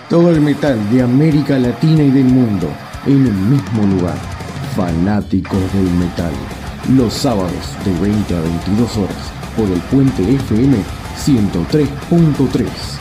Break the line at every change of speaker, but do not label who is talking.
Todo el metal de América Latina y del mundo en un mismo lugar. Fanáticos del metal. Los sábados de 20 a 22 horas por el Puente FM 103.3.